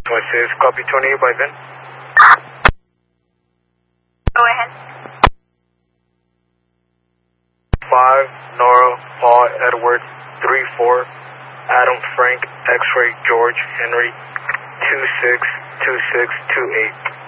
26, copy 28 by then. Go ahead. 5, Nora, Paul, Edward, 3-4, Adam, Frank, X-ray, George, Henry, 26, 26, 28.